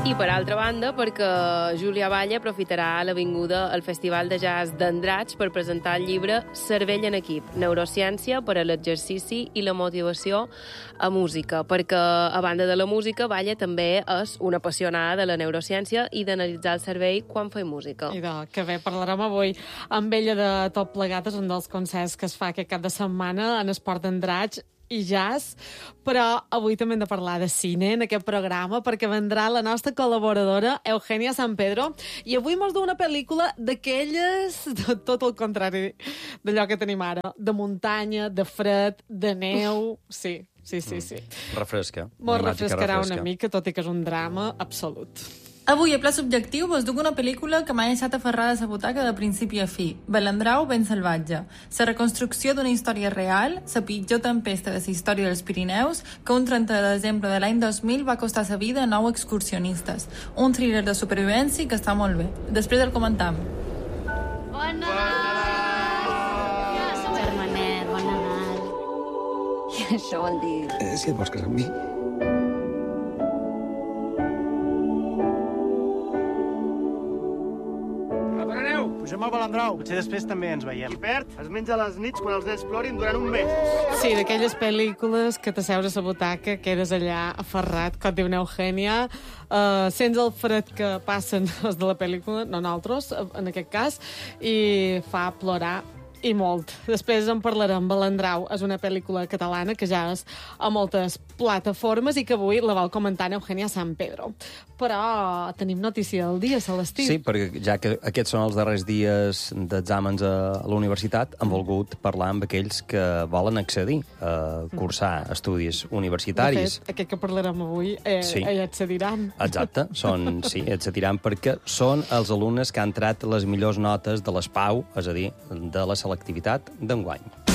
I, per altra banda, perquè Júlia Valle aprofitarà l'avinguda al Festival de Jazz d'Andratx per presentar el llibre Cervell en equip, neurociència per a l'exercici i la motivació a música, perquè, a banda de la música, Valle també és una apassionada de la neurociència i d'analitzar el cervell quan fa música. I que bé, parlarem avui amb ella de tot plegat, és un dels concerts que es fa aquest cap de setmana en Esport d'Andratx i jazz, però avui també hem de parlar de cine en aquest programa perquè vendrà la nostra col·laboradora Eugènia San Pedro i avui mos du una pel·lícula d'aquelles, tot el contrari d'allò que tenim ara, de muntanya, de fred, de neu, sí. Refresca. Mos refrescarà una mica, tot i que és un drama absolut. Avui, a Pla Subjectiu, vos duc una pel·lícula que m'ha deixat aferrada a la butaca de principi a fi. Balandrau ben salvatge. La reconstrucció d'una història real, la pitjor tempesta de la història dels Pirineus, que un 30 de desembre de l'any 2000 va costar la vida a 9 excursionistes. Un thriller de supervivència que està molt bé. Després el comentam. Bon Nadal! Germanet, bon Nadal. I això vol dir... Si et vols casar amb mi. Pugem al Balandrau, potser després també ens veiem. I perd, es menja les nits quan els nens plorin durant un mes. Sí, d'aquelles pel·lícules que t'asseus a la butaca, quedes allà aferrat, com diu Eugènia, sents el fred que passen els de la pel·lícula, no nosaltres, en aquest cas, i fa plorar i molt. Després en parlarem. Balandrau és una pel·lícula catalana que ja és a moltes plataformes i que avui la vol comentar Eugènia San Pedro. Però tenim notícia del dia, Celestí. Sí, perquè ja que aquests són els darrers dies d'exàmens a la universitat, hem volgut parlar amb aquells que volen accedir a cursar estudis universitaris. De fet, aquest que parlarem avui hi accediran. Exacte, accediran perquè són els alumnes que han tret les millors notes de l'ESPAU, és a dir, de la selectivitat d'enguany.